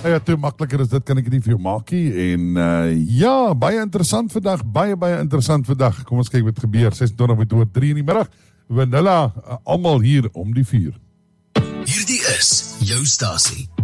Ja, toe makliker as dit kan ek nie vir jou maak nie. En ja, baie interessant vandag, baie interessant vandag. Kom ons kyk wat gebeur, 26:03 in die middag. Vanilla, almal hier om die vuur. Hierdie is jou stasie.